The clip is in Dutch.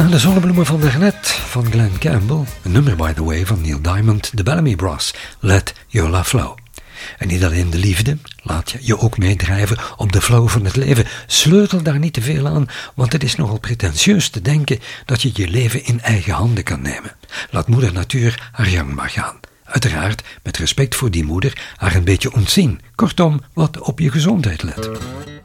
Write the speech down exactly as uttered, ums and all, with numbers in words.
Na de zonnebloemen van daarnet van Glen Campbell, een nummer by the way van Neil Diamond, de Bellamy Brass, Let Your Love Flow. En niet alleen de liefde, laat je je ook meedrijven op de flow van het leven. Sleutel daar niet te veel aan, want het is nogal pretentieus te denken dat je je leven in eigen handen kan nemen. Laat moeder natuur haar gang maar gaan. Uiteraard met respect voor die moeder, haar een beetje ontzien. Kortom, wat op je gezondheid let.